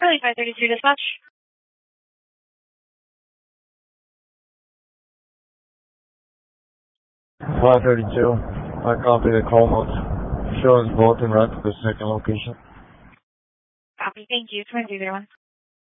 Charlie 532 dispatch. 532. I copy the call notes. Shows both in red to the second location. Copy. Thank you. 2301.